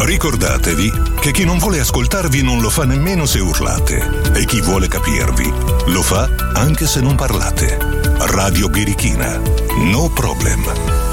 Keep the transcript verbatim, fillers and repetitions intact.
Ricordatevi che chi non vuole ascoltarvi non lo fa nemmeno se urlate, e chi vuole capirvi lo fa anche se non parlate. Radio Birichina. No problem.